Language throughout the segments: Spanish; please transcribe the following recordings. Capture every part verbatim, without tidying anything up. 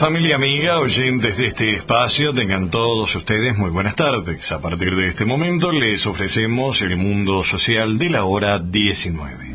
Familia amiga, oyentes de este espacio, tengan todos ustedes muy buenas tardes. A partir de este momento les ofrecemos el mundo social de la hora diecinueve.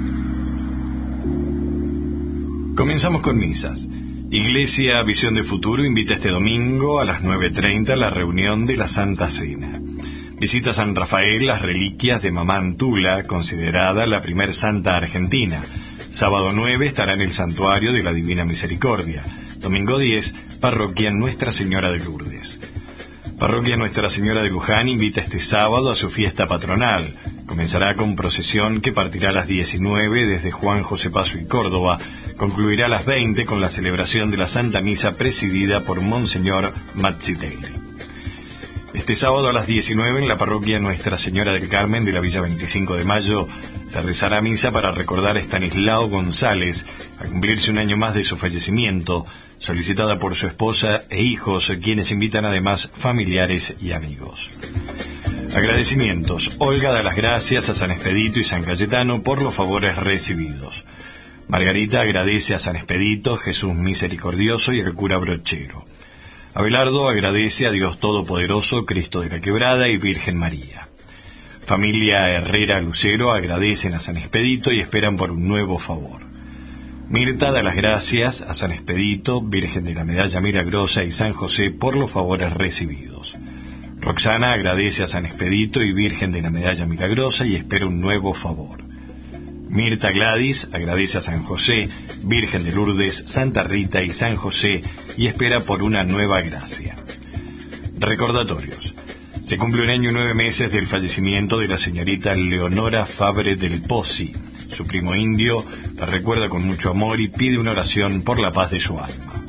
Comenzamos con misas. Iglesia Visión de Futuro invita este domingo a las nueve treinta a la reunión de la Santa Cena. Visita San Rafael las reliquias de Mamá Antula, considerada la primer santa argentina. Sábado nueve estará en el Santuario de la Divina Misericordia. Domingo diez, Parroquia Nuestra Señora de Lourdes. Parroquia Nuestra Señora de Luján invita este sábado a su fiesta patronal. Comenzará con procesión que partirá a las diecinueve desde Juan José Paso y Córdoba. Concluirá a las veinte con la celebración de la Santa Misa presidida por Monseñor Mazzitelli. Este sábado a las diecinueve en la Parroquia Nuestra Señora del Carmen de la Villa veinticinco de Mayo se rezará misa para recordar a Estanislao González, a cumplirse un año más de su fallecimiento, solicitada por su esposa e hijos, quienes invitan además familiares y amigos. Agradecimientos. Olga da las gracias a San Expedito y San Cayetano por los favores recibidos. Margarita agradece a San Expedito, Jesús Misericordioso y al cura Brochero. Abelardo agradece a Dios Todopoderoso, Cristo de la Quebrada y Virgen María. Familia Herrera Lucero agradecen a San Expedito y esperan por un nuevo favor. Mirta da las gracias a San Expedito, Virgen de la Medalla Milagrosa y San José por los favores recibidos. Roxana agradece a San Expedito y Virgen de la Medalla Milagrosa y espera un nuevo favor. Mirta Gladys agradece a San José, Virgen de Lourdes, Santa Rita y San José y espera por una nueva gracia. Recordatorios. Se cumple un año y nueve meses del fallecimiento de la señorita Leonora Fabre del Pozzi. Su primo indio la recuerda con mucho amor y pide una oración por la paz de su alma.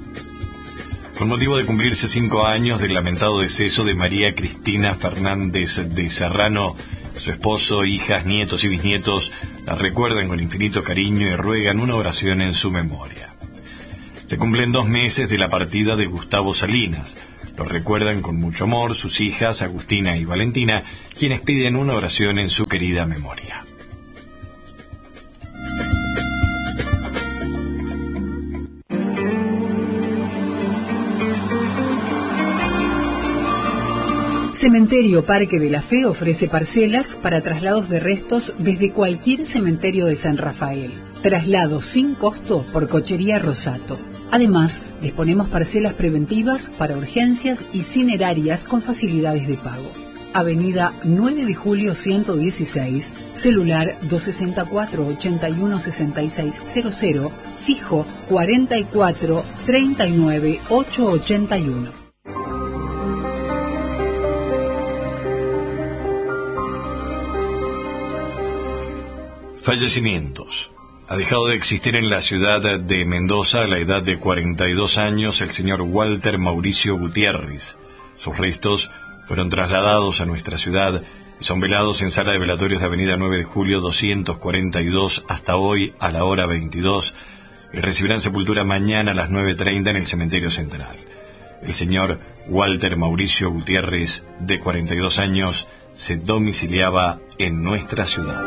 Con motivo de cumplirse cinco años del lamentado deceso de María Cristina Fernández de Serrano, su esposo, hijas, nietos y bisnietos la recuerdan con infinito cariño y ruegan una oración en su memoria. Se cumplen dos meses de la partida de Gustavo Salinas. Lo recuerdan con mucho amor sus hijas, Agustina y Valentina, quienes piden una oración en su querida memoria. Cementerio Parque de la Fe ofrece parcelas para traslados de restos desde cualquier cementerio de San Rafael. Traslado sin costo por Cochería Rosato. Además, disponemos parcelas preventivas para urgencias y cinerarias con facilidades de pago. Avenida nueve de julio ciento dieciséis, celular dos seis cuatro, ocho uno seis seis cero cero, fijo cuarenta y cuatro, treinta y nueve, ochocientos ochenta y uno. Fallecimientos. Ha dejado de existir en la ciudad de Mendoza a la edad de cuarenta y dos años el señor Walter Mauricio Gutiérrez. Sus restos fueron trasladados a nuestra ciudad y son velados en sala de velatorios de avenida nueve de julio doscientos cuarenta y dos hasta hoy a la hora veintidós y recibirán sepultura mañana a las nueve treinta en el cementerio central. El señor Walter Mauricio Gutiérrez, de cuarenta y dos años, se domiciliaba en nuestra ciudad.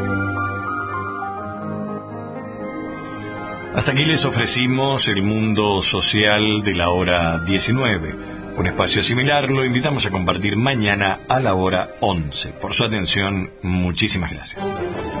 Hasta aquí les ofrecimos el mundo social de la hora diecinueve. Un espacio similar lo invitamos a compartir mañana a la hora once. Por su atención, muchísimas gracias.